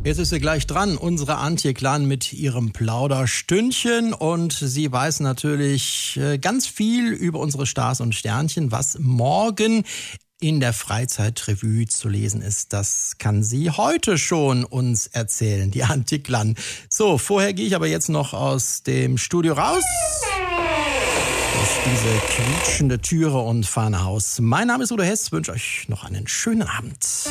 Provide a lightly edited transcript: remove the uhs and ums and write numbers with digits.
Jetzt ist sie gleich dran, unsere Antje Klan mit ihrem Plauderstündchen. Und sie weiß natürlich ganz viel über unsere Stars und Sternchen, was morgen in der Freizeitrevue zu lesen ist. Das kann sie heute schon uns erzählen, die Antje Klan. So, vorher gehe ich aber jetzt noch aus dem Studio raus. Diese quietschende Türe und fahre nach Haus. Mein Name ist Udo Hess, wünsche euch noch einen schönen Abend.